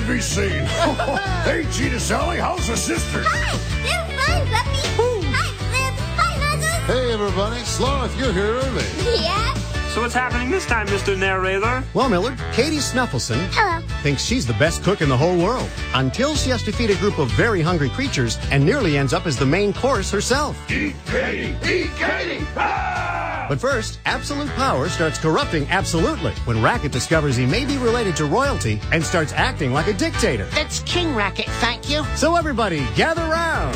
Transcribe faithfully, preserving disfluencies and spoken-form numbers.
be seen. Hey, Cheetah Sally, how's the sisters? Hi, they're fine, Puppy. Hi, Flip. Hi, Nuzzles. Hey, everybody. Sloth, you're here early. Yeah? So what's happening this time, Mister Narrator? Well, Millard, Katie Snuffleson Hello. thinks she's the best cook in the whole world until she has to feed a group of very hungry creatures and nearly ends up as the main course herself. Eat Katie! Eat Katie! Ah! But first, Absolute Power starts corrupting Absolutely when Racket discovers he may be related to royalty and starts acting like a dictator. That's King Racket, thank you. So everybody, gather round.